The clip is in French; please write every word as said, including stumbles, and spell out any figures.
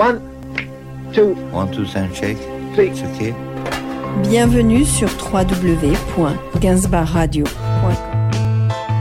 One, two, One, two, and shake. three. It's okay. Bienvenue sur w w w point gainsbourg radio point com.